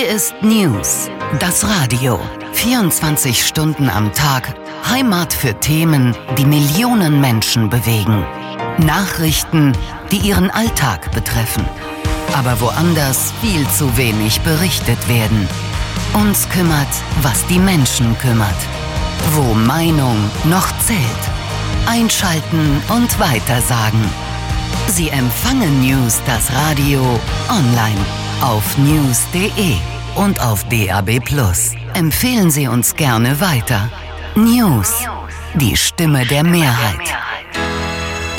ist News, das Radio. 24 Stunden am Tag, Heimat für Themen, die Millionen Menschen bewegen. Nachrichten, die ihren Alltag betreffen. Aber woanders viel zu wenig berichtet werden. Uns kümmert, was die Menschen kümmert. Wo Meinung noch zählt. Einschalten und weitersagen. Sie empfangen News, das Radio, online auf news.de und auf DAB+. Empfehlen Sie uns gerne weiter. News, die Stimme der Mehrheit.